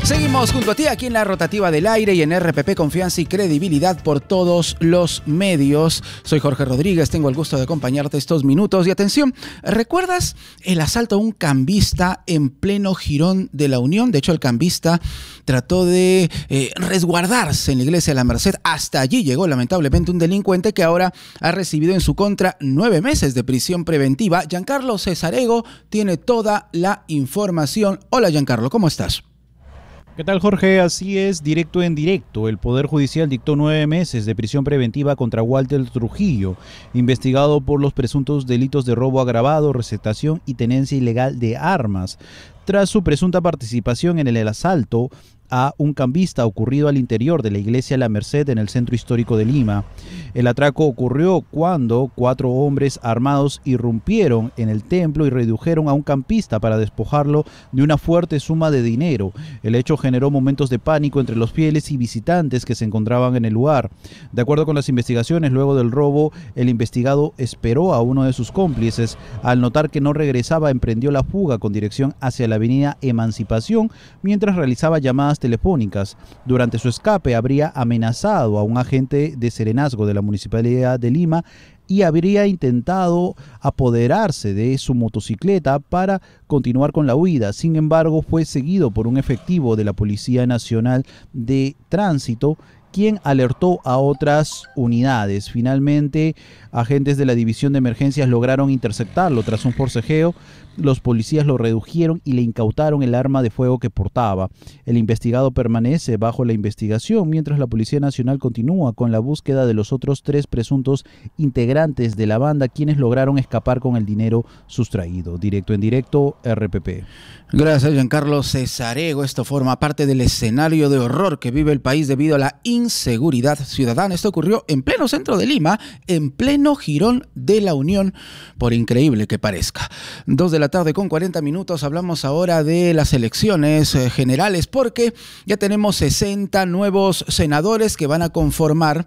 Seguimos junto a ti aquí en la Rotativa del Aire y en RPP, confianza y credibilidad por todos los medios. Soy Jorge Rodríguez, tengo el gusto de acompañarte estos minutos. Y atención, ¿recuerdas el asalto a un cambista en pleno Jirón de la Unión? De hecho, el cambista trató de resguardarse en la iglesia de la Merced. Hasta allí llegó lamentablemente un delincuente que ahora ha recibido en su contra 9 meses de prisión preventiva. Giancarlo Cesarego tiene toda la información. Hola Giancarlo, ¿cómo estás? ¿Qué tal, Jorge? Así es, directo en directo. El Poder Judicial dictó 9 meses de prisión preventiva contra Walter Trujillo, investigado por los presuntos delitos de robo agravado, receptación y tenencia ilegal de armas, tras su presunta participación en el asalto a un cambista ocurrido al interior de la iglesia La Merced en el centro histórico de Lima. El atraco ocurrió cuando 4 hombres armados irrumpieron en el templo y redujeron a un campista para despojarlo de una fuerte suma de dinero. El hecho generó momentos de pánico entre los fieles y visitantes que se encontraban en el lugar. De acuerdo con las investigaciones, luego del robo, el investigado esperó a uno de sus cómplices. Al notar que no regresaba, emprendió la fuga con dirección hacia la avenida Emancipación mientras realizaba llamadas telefónicas. Durante su escape habría amenazado a un agente de serenazgo de la Municipalidad de Lima y habría intentado apoderarse de su motocicleta para continuar con la huida. Sin embargo, fue seguido por un efectivo de la Policía Nacional de Tránsito, quien alertó a otras unidades. Finalmente, agentes de la División de Emergencias lograron interceptarlo. Tras un forcejeo, los policías lo redujeron y le incautaron el arma de fuego que portaba. El investigado permanece bajo la investigación, mientras la Policía Nacional continúa con la búsqueda de los otros 3 presuntos integrantes de la banda, quienes lograron escapar con el dinero sustraído. Directo en directo, RPP. Gracias, Giancarlo Cesarego. Esto forma parte del escenario de horror que vive el país debido a la inseguridad ciudadana. Esto ocurrió en pleno centro de Lima, en pleno Jirón de la Unión, por increíble que parezca. 2 de la tarde con 40 minutos. Hablamos ahora de las elecciones generales, porque ya tenemos 60 nuevos senadores que van a formar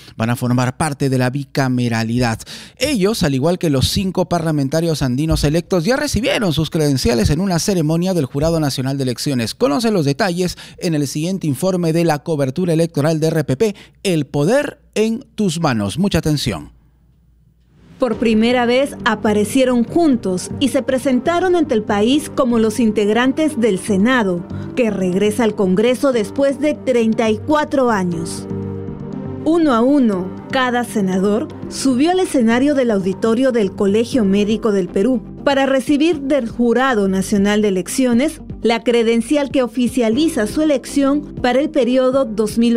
parte de la bicameralidad. Ellos, al igual que los 5 parlamentarios andinos electos, ya recibieron sus credenciales en una ceremonia del Jurado Nacional de Elecciones. Conoce los detalles en el siguiente informe de la cobertura electoral de RPP, El Poder en tus manos. Mucha atención. Por primera vez aparecieron juntos y se presentaron ante el país como los integrantes del Senado, que regresa al Congreso después de 34 años. Uno a uno, cada senador subió al escenario del auditorio del Colegio Médico del Perú para recibir del Jurado Nacional de Elecciones la credencial que oficializa su elección para el periodo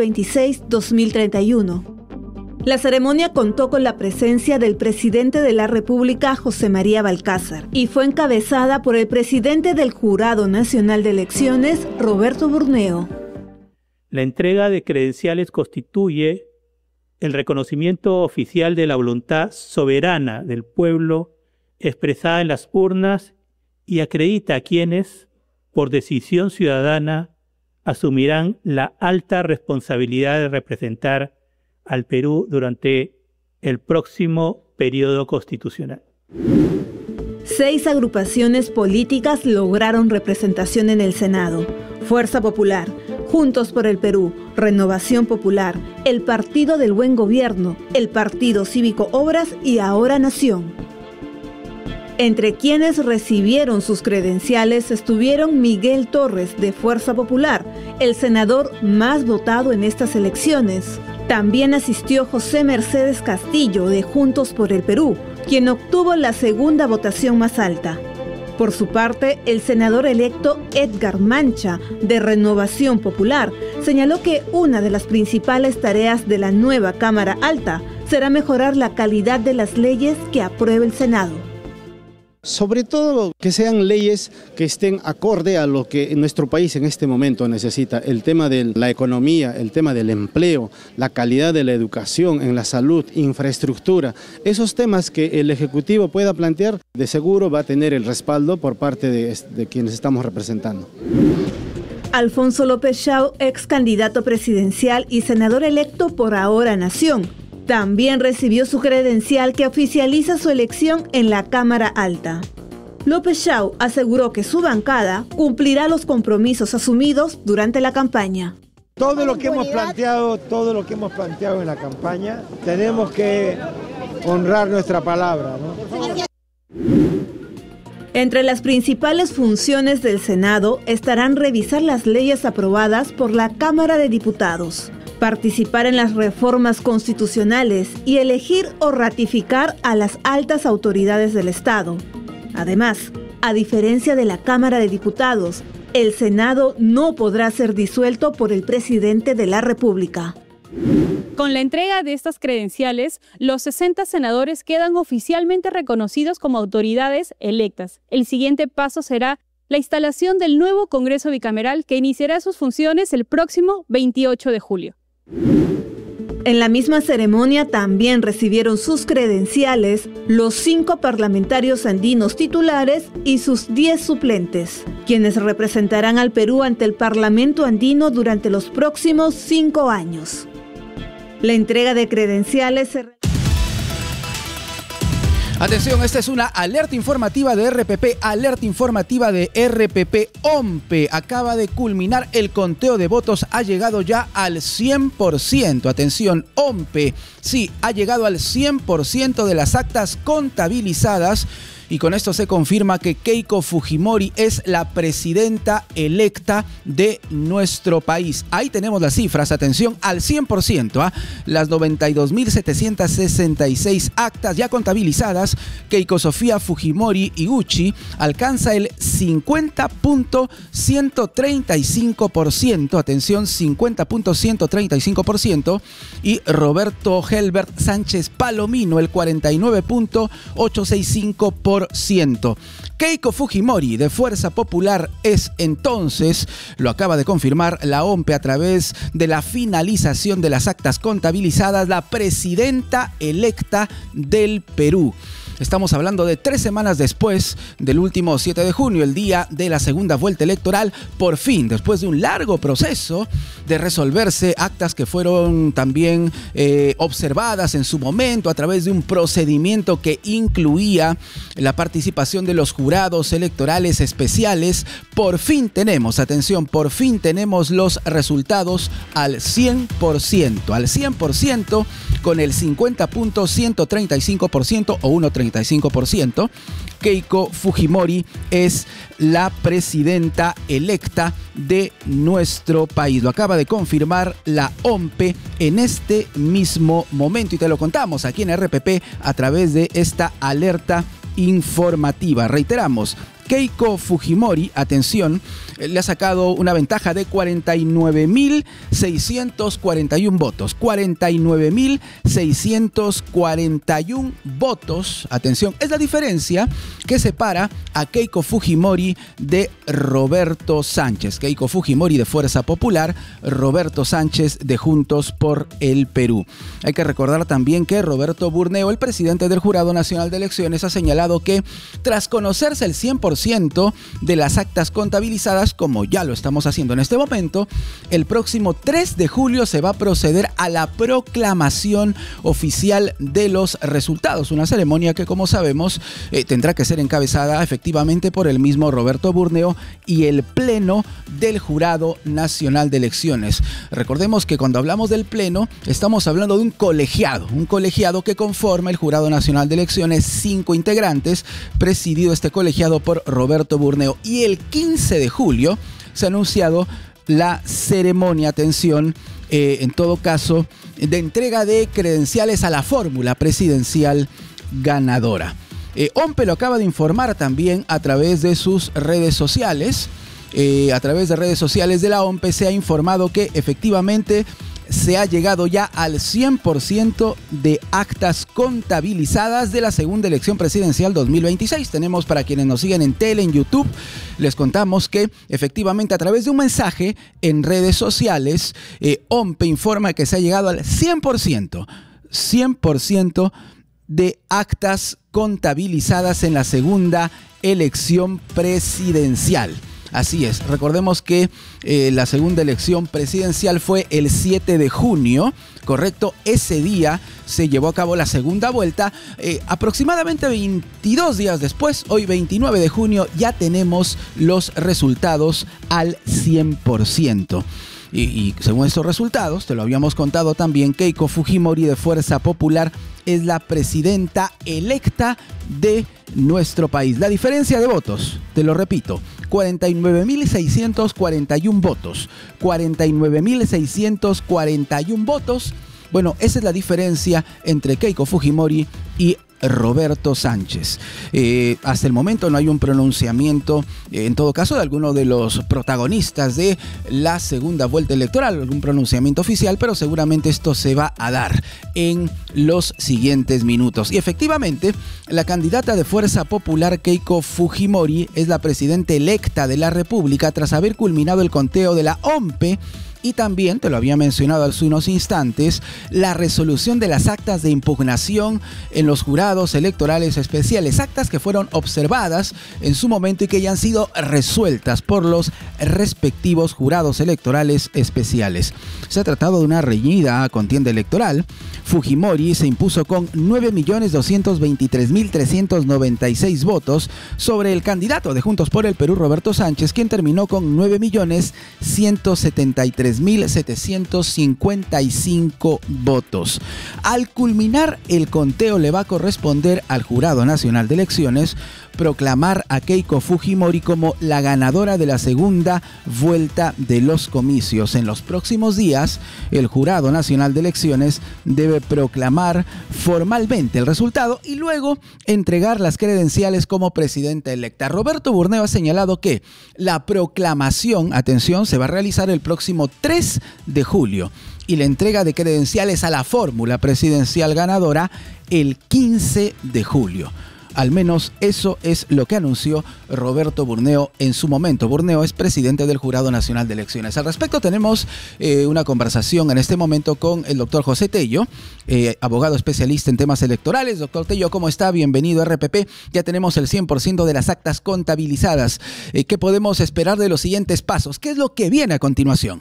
2026-2031. La ceremonia contó con la presencia del presidente de la República, José María Balcázar, y fue encabezada por el presidente del Jurado Nacional de Elecciones, Roberto Burneo. La entrega de credenciales constituye el reconocimiento oficial de la voluntad soberana del pueblo expresada en las urnas y acredita a quienes, por decisión ciudadana, asumirán la alta responsabilidad de representar al Perú durante el próximo periodo constitucional. 6 agrupaciones políticas lograron representación en el Senado: Fuerza Popular, Juntos por el Perú, Renovación Popular, el Partido del Buen Gobierno, el Partido Cívico Obras y Ahora Nación. Entre quienes recibieron sus credenciales estuvieron Miguel Torres, de Fuerza Popular, el senador más votado en estas elecciones. También asistió José Mercedes Castillo, de Juntos por el Perú, quien obtuvo la segunda votación más alta. Por su parte, el senador electo Edgar Mancha, de Renovación Popular, señaló que una de las principales tareas de la nueva Cámara Alta será mejorar la calidad de las leyes que apruebe el Senado. Sobre todo que sean leyes que estén acorde a lo que nuestro país en este momento necesita. El tema de la economía, el tema del empleo, la calidad de la educación, en la salud, infraestructura. Esos temas que el Ejecutivo pueda plantear, de seguro va a tener el respaldo por parte de quienes estamos representando. Alfonso López Chau, ex candidato presidencial y senador electo por Ahora Nación, también recibió su credencial que oficializa su elección en la Cámara Alta. López Chau aseguró que su bancada cumplirá los compromisos asumidos durante la campaña. Todo lo que hemos planteado en la campaña, tenemos que honrar nuestra palabra, ¿no? Entre las principales funciones del Senado estarán revisar las leyes aprobadas por la Cámara de Diputados, participar en las reformas constitucionales y elegir o ratificar a las altas autoridades del Estado. Además, a diferencia de la Cámara de Diputados, el Senado no podrá ser disuelto por el presidente de la República. Con la entrega de estas credenciales, los 60 senadores quedan oficialmente reconocidos como autoridades electas. El siguiente paso será la instalación del nuevo Congreso Bicameral que iniciará sus funciones el próximo 28 de julio. En la misma ceremonia también recibieron sus credenciales los 5 parlamentarios andinos titulares y sus 10 suplentes, quienes representarán al Perú ante el Parlamento andino durante los próximos 5 años. La entrega de credenciales se... Atención, esta es una alerta informativa de RPP, alerta informativa de RPP OMPE. Acaba de culminar el conteo de votos, ha llegado ya al 100%. Atención, OMPE, sí, ha llegado al 100% de las actas contabilizadas. Y con esto se confirma que Keiko Fujimori es la presidenta electa de nuestro país. Ahí tenemos las cifras, atención, al 100%. Las 92.766 actas ya contabilizadas, Keiko Sofía Fujimori Iguchi alcanza el 50.135%, atención, 50.135%, y Roberto Helbert Sánchez Palomino el 49.865%. Keiko Fujimori de Fuerza Popular es entonces, lo acaba de confirmar la OMPE a través de la finalización de las actas contabilizadas, la presidenta electa del Perú. Estamos hablando de 3 semanas después del último 7 de junio, el día de la segunda vuelta electoral. Por fin, después de un largo proceso de resolverse actas que fueron también observadas en su momento a través de un procedimiento que incluía la participación de los jurados electorales especiales, por fin tenemos, atención, por fin tenemos los resultados al 100%, con el 50.135% o 1.35%. Keiko Fujimori es la presidenta electa de nuestro país. Lo acaba de confirmar la OMPE en este mismo momento y te lo contamos aquí en RPP a través de esta alerta informativa. Reiteramos, Keiko Fujimori, atención, le ha sacado una ventaja de 49.641 votos. 49.641 votos, atención, es la diferencia que separa a Keiko Fujimori de Roberto Sánchez. Keiko Fujimori de Fuerza Popular, Roberto Sánchez de Juntos por el Perú. Hay que recordar también que Roberto Burneo, el presidente del Jurado Nacional de Elecciones, ha señalado que tras conocerse el 100% de las actas contabilizadas, como ya lo estamos haciendo en este momento, el próximo 3 de julio se va a proceder a la proclamación oficial de los resultados, una ceremonia que, como sabemos, tendrá que ser encabezada efectivamente por el mismo Roberto Burneo y el Pleno del Jurado Nacional de Elecciones. Recordemos que cuando hablamos del Pleno, estamos hablando de un colegiado que conforma el Jurado Nacional de Elecciones, 5 integrantes, presidido este colegiado por Roberto Burneo. Y el 15 de julio se ha anunciado la ceremonia, atención, en todo caso, de entrega de credenciales a la fórmula presidencial ganadora. OMPE lo acaba de informar también a través de sus redes sociales. A través de redes sociales de la OMPE se ha informado que efectivamente se ha llegado ya al 100% de actas contabilizadas de la segunda elección presidencial 2026. Tenemos, para quienes nos siguen en tele, en YouTube, les contamos que efectivamente a través de un mensaje en redes sociales, OMPE informa que se ha llegado al 100% de actas contabilizadas en la segunda elección presidencial. Así es, recordemos que la segunda elección presidencial fue el 7 de junio, correcto, ese día se llevó a cabo la segunda vuelta, aproximadamente 22 días después, hoy 29 de junio, ya tenemos los resultados al 100%. Y según estos resultados, te lo habíamos contado también, Keiko Fujimori de Fuerza Popular es la presidenta electa de nuestro país. La diferencia de votos, te lo repito, 49.641 votos. 49.641 votos. Bueno, esa es la diferencia entre Keiko Fujimori y Roberto Sánchez. Hasta el momento no hay un pronunciamiento, en todo caso, de alguno de los protagonistas de la segunda vuelta electoral, algún pronunciamiento oficial, pero seguramente esto se va a dar en los siguientes minutos. Y efectivamente, la candidata de Fuerza Popular, Keiko Fujimori, es la presidenta electa de la República tras haber culminado el conteo de la OMPE. Y también, te lo había mencionado hace unos instantes, la resolución de las actas de impugnación en los jurados electorales especiales, actas que fueron observadas en su momento y que ya han sido resueltas por los respectivos jurados electorales especiales. Se ha tratado de una reñida contienda electoral. Fujimori se impuso con 9.223.396 votos sobre el candidato de Juntos por el Perú, Roberto Sánchez, quien terminó con 9.173.755 votos. Al culminar el conteo, le va a corresponder al Jurado Nacional de Elecciones proclamar a Keiko Fujimori como la ganadora de la segunda vuelta de los comicios. En los próximos días, el Jurado Nacional de Elecciones debe proclamar formalmente el resultado y luego entregar las credenciales como presidenta electa. Roberto Burneo ha señalado que la proclamación, atención, se va a realizar el próximo 3 de julio y la entrega de credenciales a la fórmula presidencial ganadora el 15 de julio. Al menos eso es lo que anunció Roberto Burneo en su momento. Burneo es presidente del Jurado Nacional de Elecciones. Al respecto tenemos una conversación en este momento con el doctor José Tello, abogado especialista en temas electorales. Doctor Tello, ¿cómo está? Bienvenido a RPP. Ya tenemos el 100% de las actas contabilizadas. ¿Qué podemos esperar de los siguientes pasos? ¿Qué es lo que viene a continuación?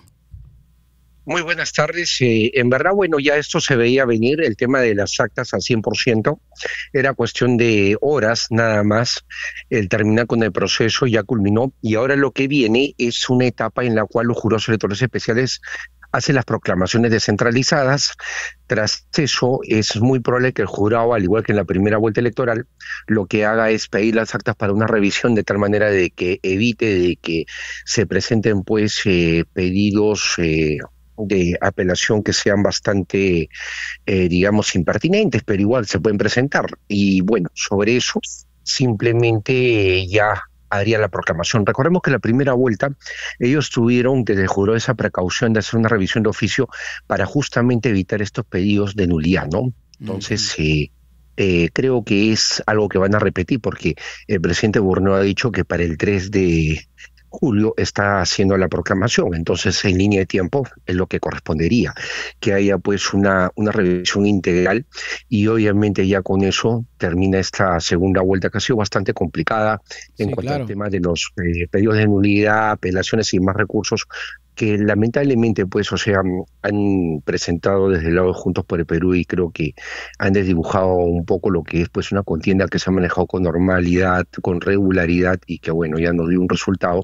Muy buenas tardes. En verdad, bueno, ya esto se veía venir, el tema de las actas al 100%. Era cuestión de horas nada más. El terminar con el proceso ya culminó y ahora lo que viene es una etapa en la cual los jurados electorales especiales hacen las proclamaciones descentralizadas. Tras eso, es muy probable que el jurado, al igual que en la primera vuelta electoral, lo que haga es pedir las actas para una revisión de tal manera de que evite de que se presenten pues pedidos de apelación que sean bastante, digamos, impertinentes, pero igual se pueden presentar. Y bueno, sobre eso simplemente ya haría la proclamación. Recordemos que la primera vuelta ellos tuvieron desde el jurado esa precaución de hacer una revisión de oficio para justamente evitar estos pedidos de nulidad, ¿no? Entonces, creo que es algo que van a repetir porque el presidente Burneo ha dicho que para el 3 de julio está haciendo la proclamación, entonces en línea de tiempo es lo que correspondería, que haya pues una revisión integral y obviamente ya con eso termina esta segunda vuelta que ha sido bastante complicada en cuanto al tema de los pedidos de nulidad, apelaciones y más recursos que lamentablemente pues, o sea, han presentado desde el lado de Juntos por el Perú y creo que han desdibujado un poco lo que es pues una contienda que se ha manejado con normalidad, con regularidad y que bueno, ya nos dio un resultado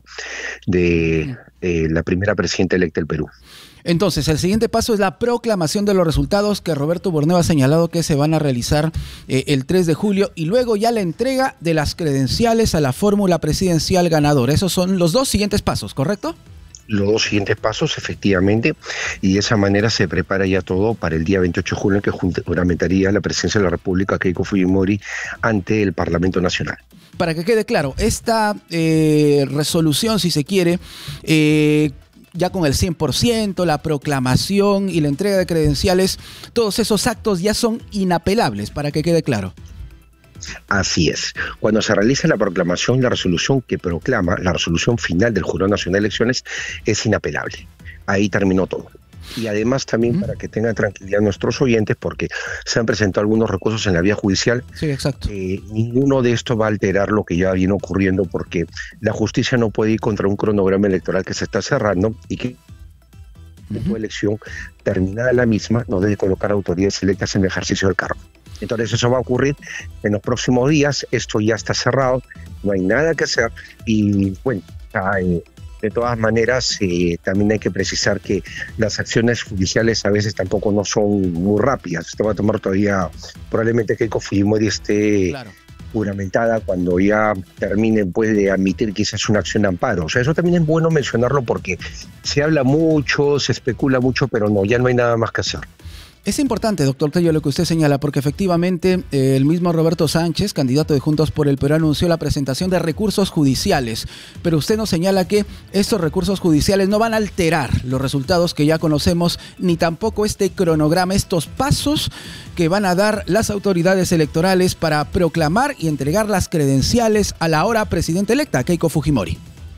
de la primera presidenta electa del Perú. Entonces, el siguiente paso es la proclamación de los resultados que Roberto Burneo ha señalado que se van a realizar el 3 de julio y luego ya la entrega de las credenciales a la fórmula presidencial ganadora. Esos son los dos siguientes pasos, ¿correcto? Los dos siguientes pasos, efectivamente, y de esa manera se prepara ya todo para el día 28 de julio, en que juramentaría la presidencia de la República Keiko Fujimori ante el Parlamento Nacional. Para que quede claro, esta resolución, si se quiere, ya con el 100%, la proclamación y la entrega de credenciales, todos esos actos ya son inapelables, para que quede claro. Así es. Cuando se realiza la proclamación, la resolución que proclama, la resolución final del Jurado Nacional de Elecciones es inapelable. Ahí terminó todo. Y además también para que tengan tranquilidad nuestros oyentes, porque se han presentado algunos recursos en la vía judicial. Sí, exacto. Ninguno de estos va a alterar lo que ya viene ocurriendo, porque la justicia no puede ir contra un cronograma electoral que se está cerrando y que tu elección, terminada la misma, no debe colocar autoridades electas en el ejercicio del cargo. Entonces eso va a ocurrir en los próximos días. Esto ya está cerrado, no hay nada que hacer. Y bueno, de todas maneras, también hay que precisar que las acciones judiciales a veces tampoco no son muy rápidas. Esto va a tomar todavía, probablemente Keiko Fujimori esté juramentada cuando ya termine pues, de admitir que esa es una acción de amparo. O sea, eso también es bueno mencionarlo porque se habla mucho, se especula mucho, pero no, ya no hay nada más que hacer. Es importante, doctor Tello, lo que usted señala, porque efectivamente el mismo Roberto Sánchez, candidato de Juntos por el Perú, anunció la presentación de recursos judiciales, pero usted nos señala que estos recursos judiciales no van a alterar los resultados que ya conocemos, ni tampoco este cronograma, estos pasos que van a dar las autoridades electorales para proclamar y entregar las credenciales a la ahora presidenta electa, Keiko Fujimori.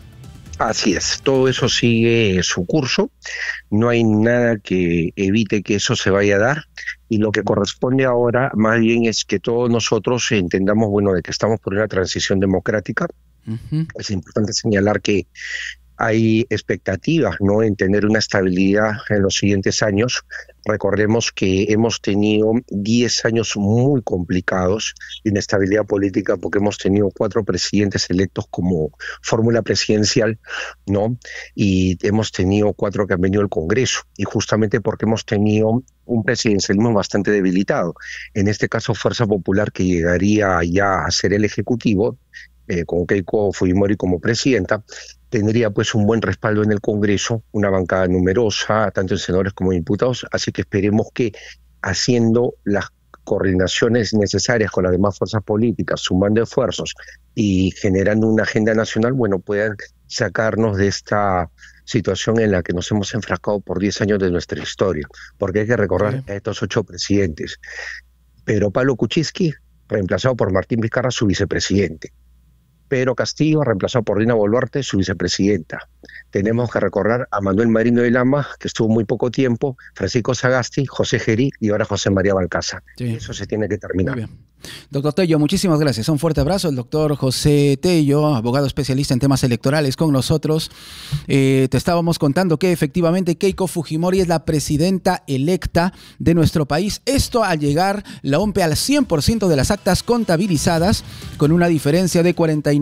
Así es, todo eso sigue su curso, no hay nada que evite que eso se vaya a dar y lo que corresponde ahora más bien es que todos nosotros entendamos, bueno, de que estamos por una transición democrática. Es importante señalar que hay expectativas, ¿no?, en tener una estabilidad en los siguientes años. Recordemos que hemos tenido 10 años muy complicados de inestabilidad política porque hemos tenido 4 presidentes electos como fórmula presidencial, ¿no? Y hemos tenido 4 que han venido al Congreso y justamente porque hemos tenido un presidencialismo bastante debilitado. En este caso, Fuerza Popular, que llegaría ya a ser el Ejecutivo, con Keiko Fujimori como presidenta, tendría pues un buen respaldo en el Congreso, una bancada numerosa, tanto en senadores como en diputados, así que esperemos que haciendo las coordinaciones necesarias con las demás fuerzas políticas, sumando esfuerzos y generando una agenda nacional, bueno, puedan sacarnos de esta situación en la que nos hemos enfrascado por 10 años de nuestra historia, porque hay que recordar a estos 8 presidentes. Pedro Pablo Kuczynski, reemplazado por Martín Vizcarra, su vicepresidente. Pedro Castillo, reemplazado por Dina Boluarte, su vicepresidenta. Tenemos que recordar a Manuel Merino de Lama, que estuvo muy poco tiempo, Francisco Sagasti, José Gerí y ahora José María Balcázar. Sí. Eso se tiene que terminar. Muy bien. Doctor Tello, muchísimas gracias. Un fuerte abrazo. El doctor José Tello, abogado especialista en temas electorales con nosotros. Te estábamos contando que efectivamente Keiko Fujimori es la presidenta electa de nuestro país. Esto al llegar la OMPE al 100% de las actas contabilizadas, con una diferencia de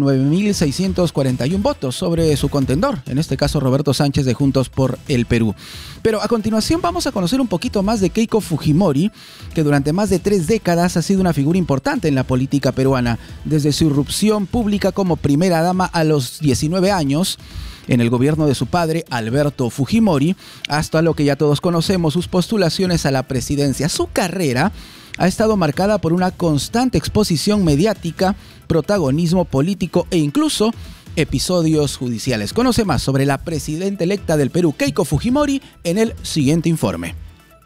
49.641 votos sobre su contendor, en este caso Roberto Sánchez de Juntos por el Perú. Pero a continuación vamos a conocer un poquito más de Keiko Fujimori, que durante más de 3 décadas ha sido una figura importante en la política peruana, desde su irrupción pública como primera dama a los 19 años, en el gobierno de su padre, Alberto Fujimori, hasta lo que ya todos conocemos, sus postulaciones a la presidencia. Su carrera ha estado marcada por una constante exposición mediática, protagonismo político e incluso episodios judiciales. Conoce más sobre la presidenta electa del Perú, Keiko Fujimori, en el siguiente informe.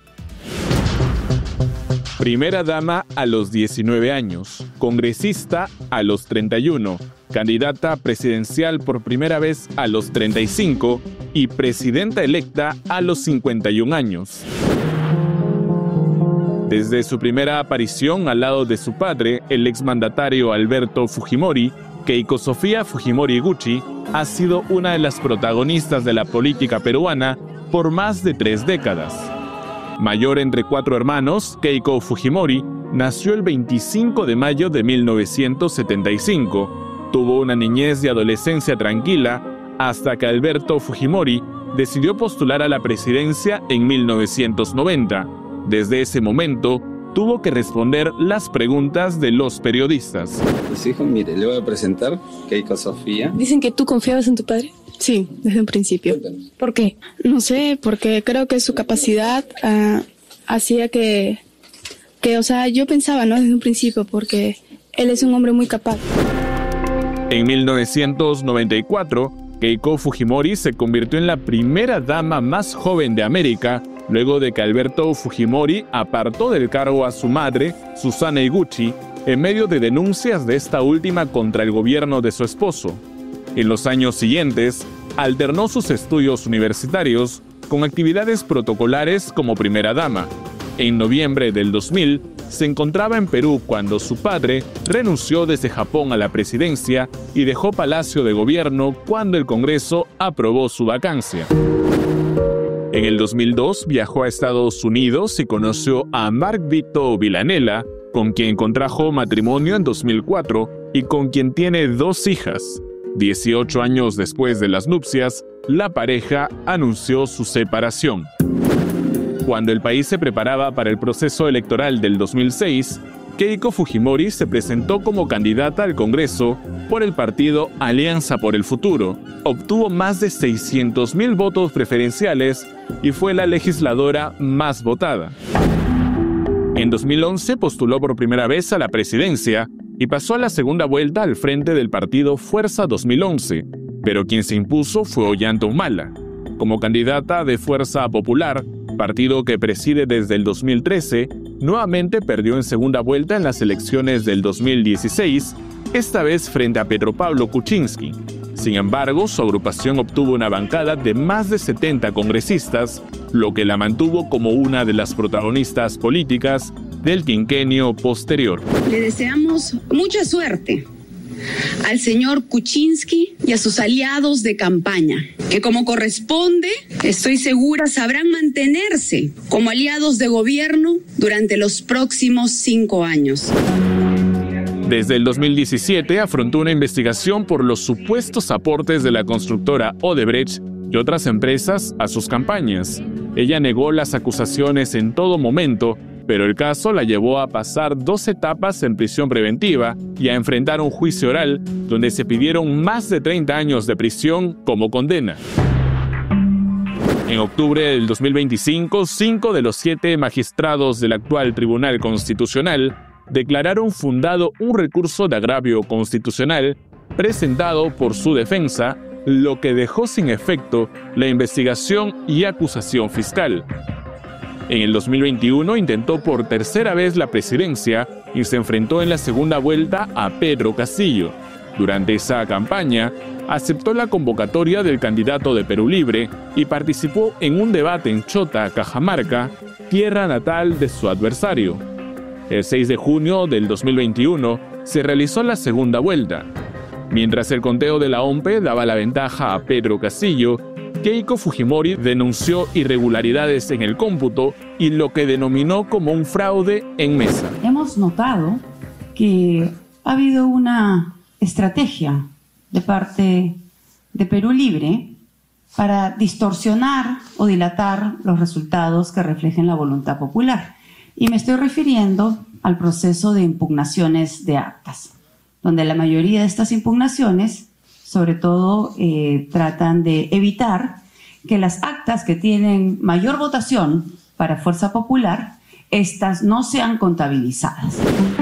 Primera dama a los 19 años, congresista a los 31, candidata presidencial por primera vez a los 35 y presidenta electa a los 51 años. Desde su primera aparición al lado de su padre, el exmandatario Alberto Fujimori, Keiko Sofía Fujimori Gucci ha sido una de las protagonistas de la política peruana por más de 3 décadas. Mayor entre 4 hermanos, Keiko Fujimori nació el 25 de mayo de 1975. Tuvo una niñez y adolescencia tranquila hasta que Alberto Fujimori decidió postular a la presidencia en 1990. Desde ese momento, tuvo que responder las preguntas de los periodistas. Pues hijo, mire, le voy a presentar Keiko Sofía. Dicen que tú confiabas en tu padre. Sí, desde un principio. ¿Por qué? No sé, porque creo que su capacidad hacía que, o sea, yo pensaba, ¿no? Desde un principio, porque él es un hombre muy capaz. En 1994, Keiko Fujimori se convirtió en la primera dama más joven de América, luego de que Alberto Fujimori apartó del cargo a su madre, Susana Higuchi, en medio de denuncias de esta última contra el gobierno de su esposo. En los años siguientes, alternó sus estudios universitarios con actividades protocolares como primera dama. En noviembre del 2000, se encontraba en Perú cuando su padre renunció desde Japón a la presidencia y dejó Palacio de Gobierno cuando el Congreso aprobó su vacancia. En el 2002 viajó a Estados Unidos y conoció a Mark Vito Villanella, con quien contrajo matrimonio en 2004 y con quien tiene 2 hijas. 18 años después de las nupcias, la pareja anunció su separación. Cuando el país se preparaba para el proceso electoral del 2006, Keiko Fujimori se presentó como candidata al Congreso por el partido Alianza por el Futuro. Obtuvo más de 600.000 votos preferenciales y fue la legisladora más votada. En 2011 postuló por primera vez a la presidencia y pasó a la segunda vuelta al frente del partido Fuerza 2011, pero quien se impuso fue Ollanta Humala. Como candidata de Fuerza Popular, partido que preside desde el 2013, nuevamente perdió en segunda vuelta en las elecciones del 2016, esta vez frente a Pedro Pablo Kuczynski. Sin embargo, su agrupación obtuvo una bancada de más de 70 congresistas, lo que la mantuvo como una de las protagonistas políticas del quinquenio posterior. Le deseamos mucha suerte al señor Kuczynski y a sus aliados de campaña, que como corresponde, estoy segura, sabrán mantenerse como aliados de gobierno durante los próximos 5 años. Desde el 2017 afrontó una investigación por los supuestos aportes de la constructora Odebrecht y otras empresas a sus campañas. Ella negó las acusaciones en todo momento, pero el caso la llevó a pasar 2 etapas en prisión preventiva y a enfrentar un juicio oral donde se pidieron más de 30 años de prisión como condena. En octubre del 2025, 5 de los 7 magistrados del actual Tribunal Constitucional declararon fundado un recurso de agravio constitucional presentado por su defensa, lo que dejó sin efecto la investigación y acusación fiscal. En el 2021 intentó por tercera vez la presidencia y se enfrentó en la segunda vuelta a Pedro Castillo. Durante esa campaña, aceptó la convocatoria del candidato de Perú Libre y participó en un debate en Chota, Cajamarca, tierra natal de su adversario. El 6 de junio del 2021 se realizó la segunda vuelta. Mientras el conteo de la OMPE daba la ventaja a Pedro Castillo, Keiko Fujimori denunció irregularidades en el cómputo y lo que denominó como un fraude en mesa. Hemos notado que ha habido una estrategia de parte de Perú Libre para distorsionar o dilatar los resultados que reflejen la voluntad popular. Y me estoy refiriendo al proceso de impugnaciones de actas, donde la mayoría de estas impugnaciones, sobre todo, tratan de evitar que las actas que tienen mayor votación para Fuerza Popular, estas no sean contabilizadas.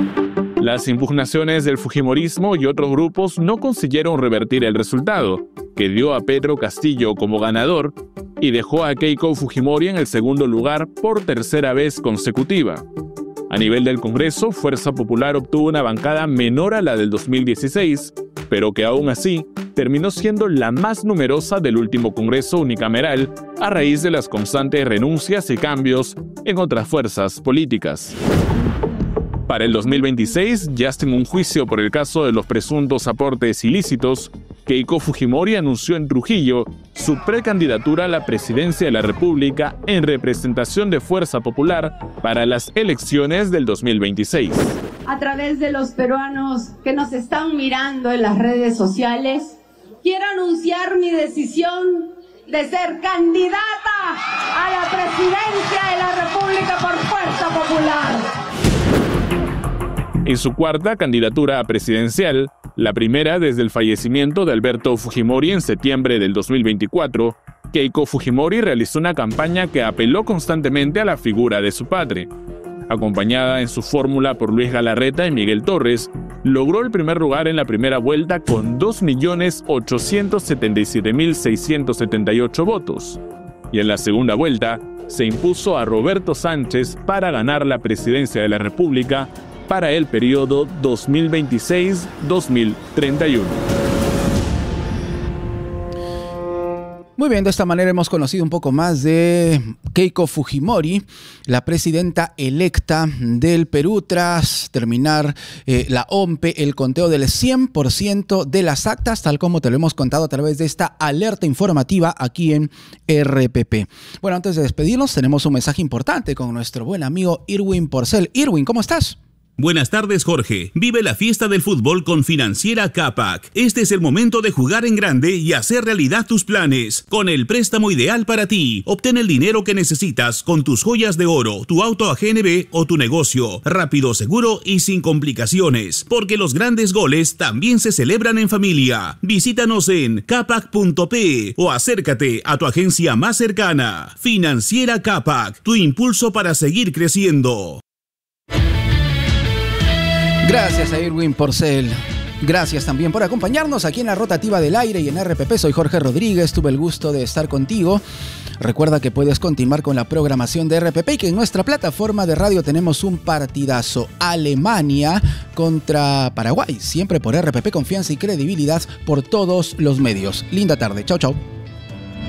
Las impugnaciones del fujimorismo y otros grupos no consiguieron revertir el resultado, que dio a Pedro Castillo como ganador y dejó a Keiko Fujimori en el segundo lugar por tercera vez consecutiva. A nivel del Congreso, Fuerza Popular obtuvo una bancada menor a la del 2016, pero que aún así terminó siendo la más numerosa del último Congreso unicameral a raíz de las constantes renuncias y cambios en otras fuerzas políticas. Para el 2026, ya en un juicio por el caso de los presuntos aportes ilícitos, Keiko Fujimori anunció en Trujillo su precandidatura a la presidencia de la República en representación de Fuerza Popular para las elecciones del 2026. A través de los peruanos que nos están mirando en las redes sociales, quiero anunciar mi decisión de ser candidata a la presidencia de la República por Fuerza Popular. En su cuarta candidatura presidencial, la primera desde el fallecimiento de Alberto Fujimori en septiembre del 2024, Keiko Fujimori realizó una campaña que apeló constantemente a la figura de su padre. Acompañada en su fórmula por Luis Galarreta y Miguel Torres, logró el primer lugar en la primera vuelta con 2.877.678 votos. Y en la segunda vuelta, se impuso a Roberto Sánchez para ganar la presidencia de la República para el periodo 2026-2031. Muy bien, de esta manera hemos conocido un poco más de Keiko Fujimori, la presidenta electa del Perú, tras terminar la OMPE, el conteo del 100% de las actas, tal como te lo hemos contado a través de esta alerta informativa aquí en RPP. Bueno, antes de despedirnos, tenemos un mensaje importante con nuestro buen amigo Irwin Porcel. Irwin, ¿cómo estás? Buenas tardes, Jorge. Vive la fiesta del fútbol con Financiera Capac. Este es el momento de jugar en grande y hacer realidad tus planes. Con el préstamo ideal para ti, obtén el dinero que necesitas con tus joyas de oro, tu auto a GNB o tu negocio. Rápido, seguro y sin complicaciones. Porque los grandes goles también se celebran en familia. Visítanos en capac.pe o acércate a tu agencia más cercana. Financiera Capac, tu impulso para seguir creciendo. Gracias a Irwin Porcel. Gracias también por acompañarnos aquí en la Rotativa del Aire y en RPP. Soy Jorge Rodríguez, tuve el gusto de estar contigo. Recuerda que puedes continuar con la programación de RPP y que en nuestra plataforma de radio tenemos un partidazo. Alemania contra Paraguay. Siempre por RPP, confianza y credibilidad por todos los medios. Linda tarde. Chau, chau.